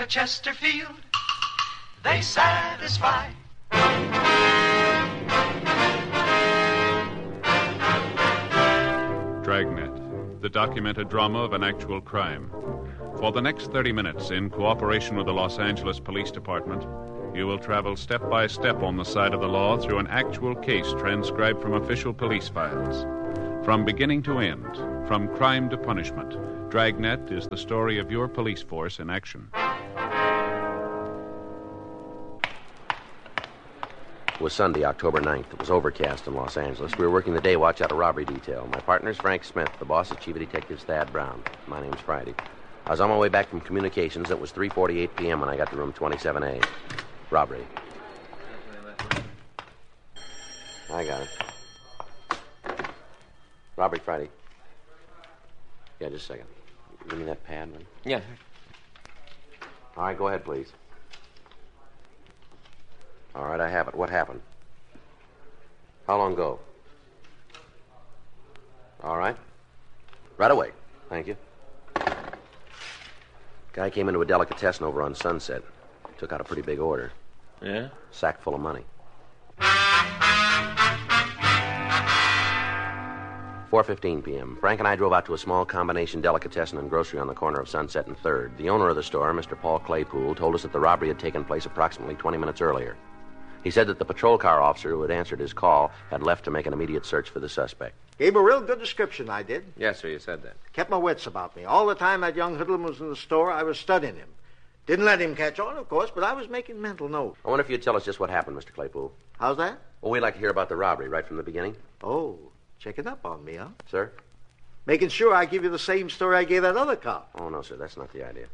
Chesterfield, they satisfy. Dragnet, the documented drama of an actual crime. For the next 30 minutes, in cooperation with the Los Angeles Police Department, you will travel step by step on the side of the law through an actual case transcribed from official police files. From beginning to end, from crime to punishment, Dragnet is the story of your police force in action. It was Sunday, October 9th. It was overcast in Los Angeles. We were working the day watch out of robbery detail. My partner's Frank Smith. The boss is Chief of Detectives Thad Brown. My name's Friday. I was on my way back from communications. It was 3:48 p.m. when I got to room 27A. Robbery. I got it. Robbery, Friday. Yeah, just a second. Give me that pad, man. Yeah. All right, go ahead, please. All right, I have it. What happened? How long ago? All right. Right away. Thank you. Guy came into a delicatessen over on Sunset. Took out a pretty big order. Yeah? Sack full of money. 4:15 p.m. Frank and I drove out to a small combination delicatessen and grocery on the corner of Sunset and 3rd. The owner of the store, Mr. Paul Claypool, told us that the robbery had taken place approximately 20 minutes earlier. He said that the patrol car officer who had answered his call had left to make an immediate search for the suspect. Gave a real good description, I did. Yes, sir, you said that. Kept my wits about me. All the time that young hoodlum was in the store, I was studying him. Didn't let him catch on, of course, but I was making mental notes. I wonder if you'd tell us just what happened, Mr. Claypool. How's that? Well, we'd like to hear about the robbery right from the beginning. Oh, checking up on me, huh? Sir? Making sure I give you the same story I gave that other cop. Oh, no, sir, that's not the idea.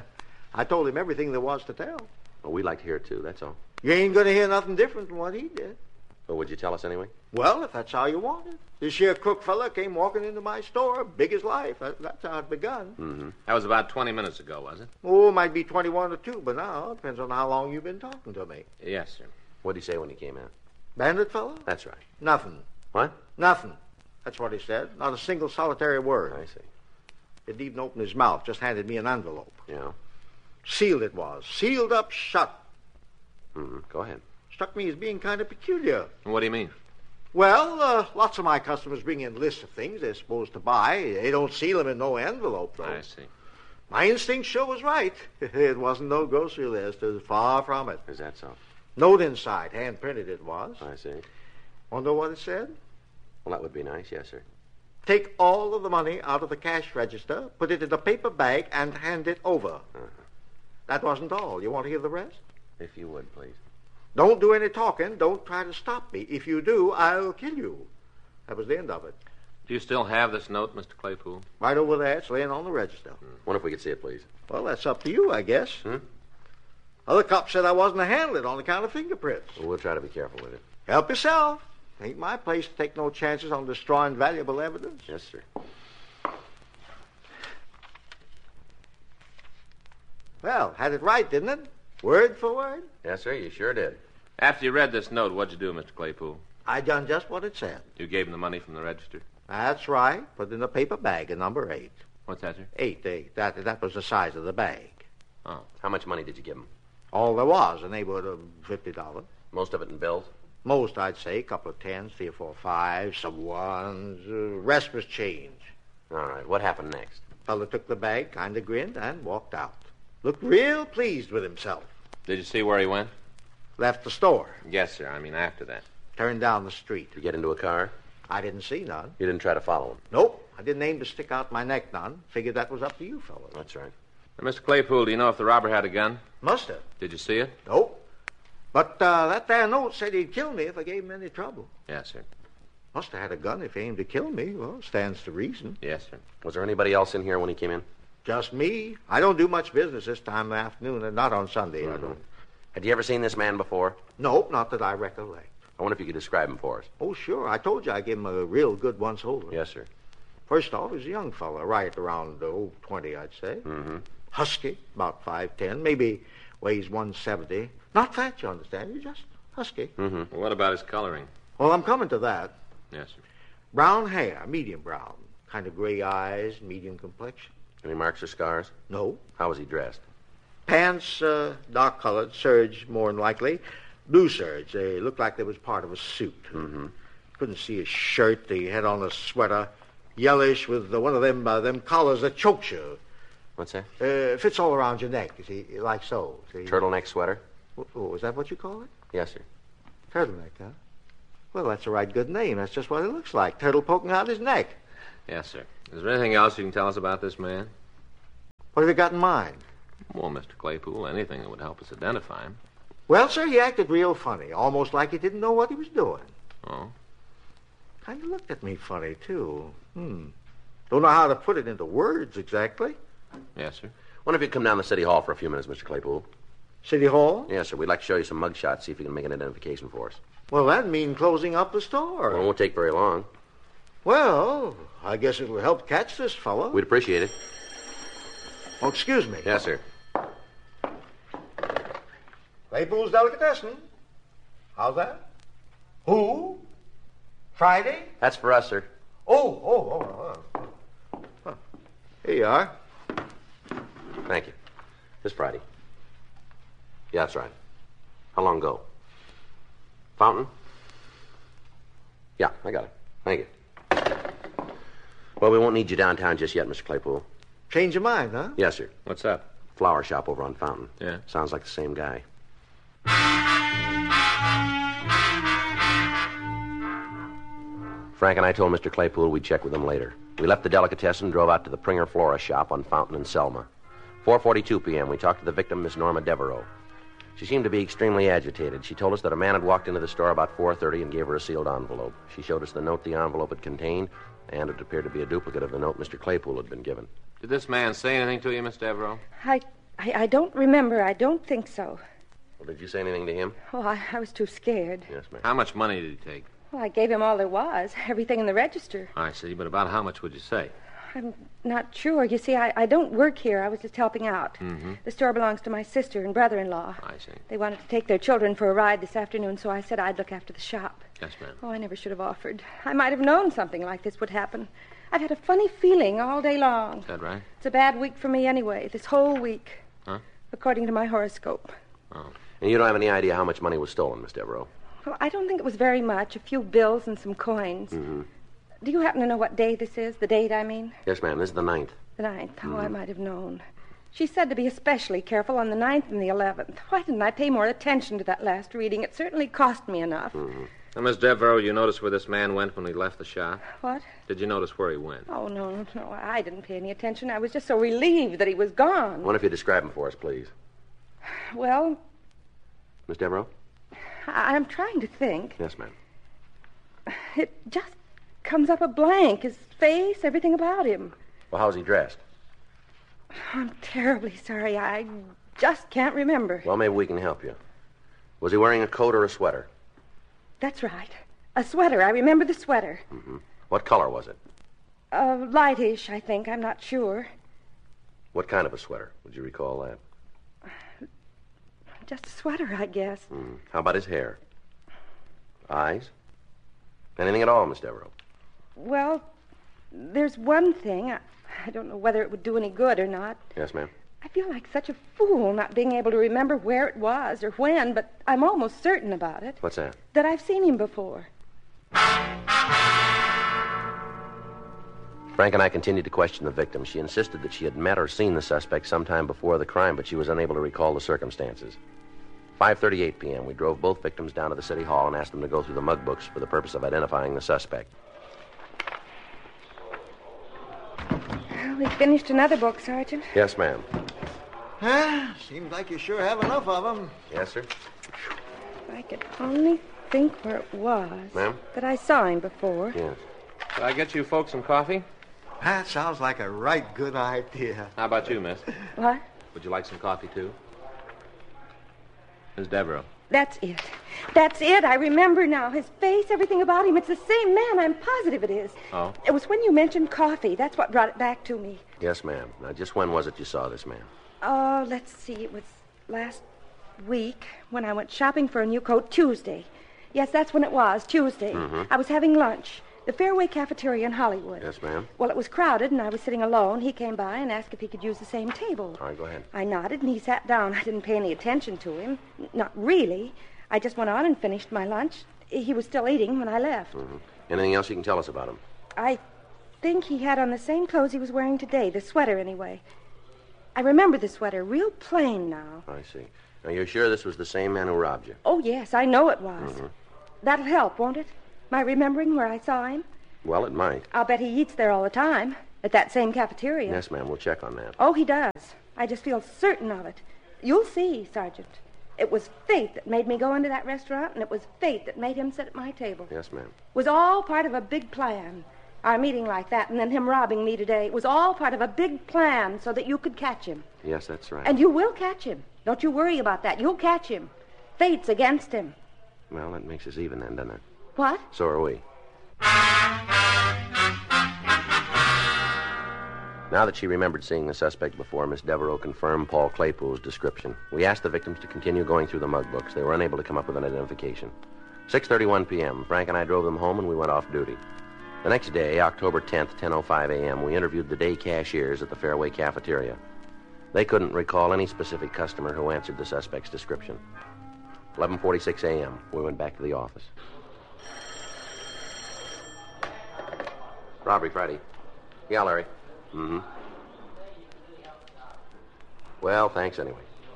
I told him everything there was to tell. Well, we'd like to hear it, too, that's all. You ain't going to hear nothing different from what he did. Well, would you tell us anyway? Well, if that's how you want it. This here crook fella came walking into my store, big as life. That's how it begun. Mm-hmm. That was about 20 minutes ago, was it? Oh, it might be 21 or 2, but now depends on how long you've been talking to me. Yes, sir. What did he say when he came in? Bandit fella? That's right. Nothing. What? Nothing. That's what he said. Not a single solitary word. I see. Didn't even open his mouth. Just handed me an envelope. Yeah? Sealed it was. Sealed up shut. Mm-hmm. Go ahead. Struck me as being kind of peculiar. What do you mean? Well, lots of my customers bring in lists of things they're supposed to buy. They don't seal them in no envelope, though. I see. My instinct sure was right. It wasn't no grocery list. It was far from it. Is that so? Note inside. Hand-printed it was. I see. Want to know what it said? Well, that would be nice, yes, sir. Take all of the money out of the cash register, put it in a paper bag, and hand it over. Uh-huh. That wasn't all. You want to hear the rest? If you would, please. Don't do any talking. Don't try to stop me. If you do, I'll kill you. That was the end of it. Do you still have this note, Mr. Claypool? Right over there. It's laying on the register. Wonder if we could see it, please. Well, that's up to you, I guess. Other cops said I wasn't to handle it on account of fingerprints. Well, we'll try to be careful with it. Help yourself. Ain't my place to take no chances on destroying valuable evidence. Yes, sir. Well, had it right, didn't it? Word for word? Yes, sir, you sure did. After you read this note, what'd you do, Mr. Claypool? I done just what it said. You gave him the money from the register? That's right. Put in a paper bag, a number 8. What's that, sir? 8. That was the size of the bag. Oh. How much money did you give him? All there was, a neighborhood of $50. Most of it in bills? Most, I'd say. A couple of 10s, 3 or 4 5s, some 1s. Rest was change. All right. What happened next? Fella took the bag, kind of grinned, and walked out. Looked real pleased with himself. Did you see where he went? Left the store. Yes, sir. I mean, after that. Turned down the street. Did you get into a car? I didn't see none. You didn't try to follow him? Nope. I didn't aim to stick out my neck none. Figured that was up to you fellas. That's right. Now, Mr. Claypool, do you know if the robber had a gun? Must have. Did you see it? Nope. But that there note said he'd kill me if I gave him any trouble. Yes, sir. Must have had a gun if he aimed to kill me. Well, stands to reason. Yes, sir. Was there anybody else in here when he came in? Just me. I don't do much business this time of the afternoon, and not on Sunday. I don't. Had you ever seen this man before? Nope, not that I recollect. I wonder if you could describe him for us. Oh, sure. I told you I gave him a real good once-over. Yes, sir. First off, he's a young fella, right around 20, I'd say. Mm-hmm. Husky, about 5'10", maybe weighs 170. Not fat, you understand. He's just husky. Mm-hmm. Well, what about his coloring? Well, I'm coming to that. Yes, sir. Brown hair, medium brown. Kind of gray eyes, medium complexion. Any marks or scars? No. How was he dressed? Pants, dark-colored, serge, more than likely. Blue serge. They looked like they was part of a suit. Mm-hmm. Couldn't see his shirt. He had on a sweater, yellowish, with one of them collars that chokes you. What's that? Fits all around your neck, you see, like so. See? Turtleneck sweater? Oh, is that what you call it? Yes, sir. Turtleneck, huh? Well, that's a right good name. That's just what it looks like. Turtle poking out his neck. Yes, sir. Is there anything else you can tell us about this man? What have you got in mind? Well, Mr. Claypool, anything that would help us identify him. Well, sir, he acted real funny, almost like he didn't know what he was doing. Oh? Kind of looked at me funny, too. Don't know how to put it into words exactly. Yes, sir. Wonder if you'd come down to City Hall for a few minutes, Mr. Claypool. City Hall? Yes, sir. We'd like to show you some mug shots, see if you can make an identification for us. Well, that'd mean closing up the store. Well, it won't take very long. Well, I guess it'll help catch this fellow. We'd appreciate it. Oh, excuse me. Yes, sir. Claypool's Delicatessen. How's that? Who? Friday? That's for us, sir. Oh. Huh. Here you are. Thank you. This Friday. Yeah, that's right. How long ago? Fountain? Yeah, I got it. Thank you. Well, we won't need you downtown just yet, Mr. Claypool. Change your mind, huh? Yes, sir. What's up? Flower shop over on Fountain. Yeah. Sounds like the same guy. Frank and I told Mr. Claypool we'd check with him later. We left the delicatessen and drove out to the Pringer Flora shop on Fountain and Selma. 4:42 p.m., we talked to the victim, Miss Norma Devereaux. She seemed to be extremely agitated. She told us that a man had walked into the store about 4:30 and gave her a sealed envelope. She showed us the note the envelope had contained, and it appeared to be a duplicate of the note Mr. Claypool had been given. Did this man say anything to you, Miss Devereaux? I don't remember. I don't think so. Well, did you say anything to him? Oh, I was too scared. Yes, ma'am. How much money did he take? Well, I gave him all there was, everything in the register. I see, but about how much would you say? I'm not sure. You see, I don't work here. I was just helping out. Mm-hmm. The store belongs to my sister and brother-in-law. I see. They wanted to take their children for a ride this afternoon, so I said I'd look after the shop. Yes, ma'am. Oh, I never should have offered. I might have known something like this would happen. I've had a funny feeling all day long. Is that right? It's a bad week for me anyway, this whole week. Huh? According to my horoscope. Oh. And you don't have any idea how much money was stolen, Miss Devereaux? Well, I don't think it was very much. A few bills and some coins. Mm-hmm. Do you happen to know what day this is? The date, I mean? Yes, ma'am. This is the 9th. The 9th. Oh, I might have known. She said to be especially careful on the 9th and the 11th. Why didn't I pay more attention to that last reading? It certainly cost me enough. Mm-hmm. Now, Miss Devereaux, you noticed where this man went when he left the shop? What? Did you notice where he went? Oh, no. I didn't pay any attention. I was just so relieved that he was gone. I wonder if you describe him for us, please. Well, Miss Devereaux? I'm trying to think. Yes, ma'am. It just comes up a blank. His face, everything about him. Well, how's he dressed? I'm terribly sorry. I just can't remember. Well, maybe we can help you. Was he wearing a coat or a sweater? That's right. A sweater. I remember the sweater. Mm-hmm. What color was it? Lightish, I think. I'm not sure. What kind of a sweater? Would you recall that? Just a sweater, I guess. How about his hair? Eyes? Anything at all, Miss Devereaux? Well, there's one thing. I don't know whether it would do any good or not. Yes, ma'am. I feel like such a fool not being able to remember where it was or when, but I'm almost certain about it. What's that? That I've seen him before. Frank and I continued to question the victim. She insisted that she had met or seen the suspect sometime before the crime, but she was unable to recall the circumstances. 5:38 p.m., we drove both victims down to the city hall and asked them to go through the mug books for the purpose of identifying the suspect. Well, we finished another book, Sergeant. Yes, ma'am. Seems like you sure have enough of them. Yes, sir. If I could only think where it was. Ma'am? That I saw him before. Yes. Did I get you folks some coffee? That sounds like a right good idea. How about you, miss? What? Would you like some coffee, too? Miss Devereaux. That's it. That's it. I remember now. His face, everything about him. It's the same man. I'm positive it is. Oh? It was when you mentioned coffee. That's what brought it back to me. Yes, ma'am. Now, just when was it you saw this man? Oh, let's see. It was last week when I went shopping for a new coat. Tuesday. Yes, that's when it was. Tuesday. Mm-hmm. I was having lunch. The Fairway Cafeteria in Hollywood. Yes, ma'am. Well, it was crowded, and I was sitting alone. He came by and asked if he could use the same table. All right, go ahead. I nodded, and he sat down. I didn't pay any attention to him. Not really. I just went on and finished my lunch. He was still eating when I left. Mm-hmm. Anything else you can tell us about him? I think he had on the same clothes he was wearing today, the sweater anyway. I remember the sweater, real plain now. I see. Now, you're sure this was the same man who robbed you? Oh, yes, I know it was. Mm-hmm. That'll help, won't it? My remembering where I saw him? Well, it might. I'll bet he eats there all the time, at that same cafeteria. Yes, ma'am, we'll check on that. Oh, he does. I just feel certain of it. You'll see, Sergeant. It was fate that made me go into that restaurant, and it was fate that made him sit at my table. Yes, ma'am. It was all part of a big plan. Our meeting like that, and then him robbing me today. It was all part of a big plan so that you could catch him. Yes, that's right. And you will catch him. Don't you worry about that. You'll catch him. Fate's against him. Well, that makes us even then, doesn't it? What? So are we. Now that she remembered seeing the suspect before, Miss Devereaux confirmed Paul Claypool's description. We asked the victims to continue going through the mug books. They were unable to come up with an identification. 6:31 p.m., Frank and I drove them home, and we went off duty. The next day, October 10th, 10:05 a.m., we interviewed the day cashiers at the Fairway Cafeteria. They couldn't recall any specific customer who answered the suspect's description. 11:46 a.m., we went back to the office. Robbery Friday. Yeah, Larry. Mm-hmm. Well, thanks anyway.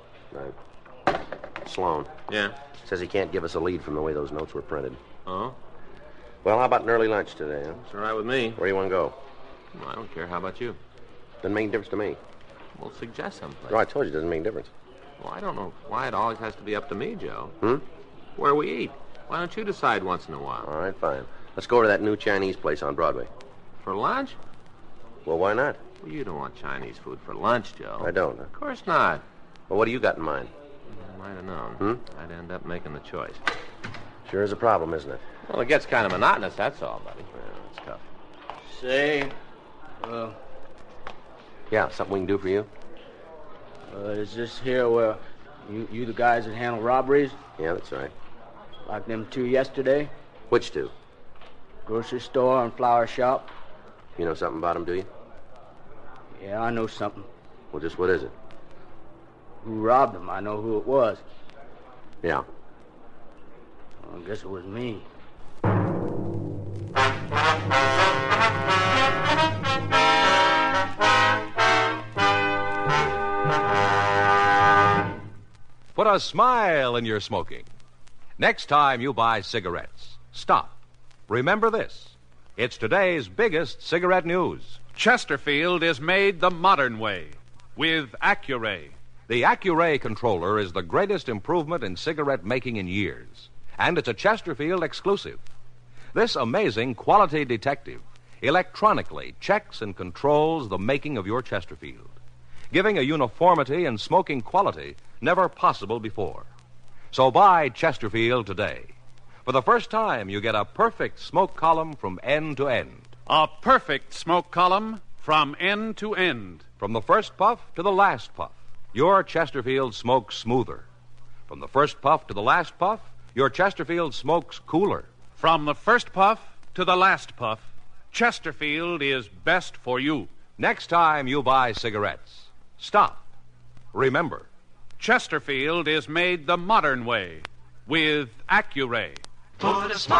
Sloan. Yeah? Says he can't give us a lead from the way those notes were printed. Oh? Well, how about an early lunch today, huh? It's all right with me. Where do you want to go? Well, I don't care. How about you? Doesn't make any difference to me. Well, suggest someplace. No, I told you it doesn't make a difference. Well, I don't know why it always has to be up to me, Joe. Hmm? Where we eat. Why don't you decide once in a while? All right, fine. Let's go to that new Chinese place on Broadway. For lunch? Well, why not? Well, you don't want Chinese food for lunch, Joe. I don't. Of course not. Well, what do you got in mind? I might have known. Hmm? I'd end up making the choice. Sure is a problem, isn't it? Well, it gets kind of monotonous, that's all, buddy. Well, it's tough. Say, Yeah, something we can do for you? is this here where you the guys that handle robberies? Yeah, that's right. Like them two yesterday? Which two? Grocery store and flower shop? You know something about them, do you? Yeah, I know something. Well, just what is it? Who robbed them? I know who it was. Yeah. Well, I guess it was me. Put a smile in your smoking. Next time you buy cigarettes, stop. Remember this. It's today's biggest cigarette news. Chesterfield is made the modern way with Accuray. The Accuray controller is the greatest improvement in cigarette making in years, and it's a Chesterfield exclusive. This amazing quality detective electronically checks and controls the making of your Chesterfield, giving a uniformity in smoking quality never possible before. So buy Chesterfield today. For the first time, you get a perfect smoke column from end to end. A perfect smoke column from end to end. From the first puff to the last puff, your Chesterfield smokes smoother. From the first puff to the last puff, your Chesterfield smokes cooler. From the first puff to the last puff, Chesterfield is best for you. Next time you buy cigarettes, stop. Remember, Chesterfield is made the modern way with Accuray. Put a smile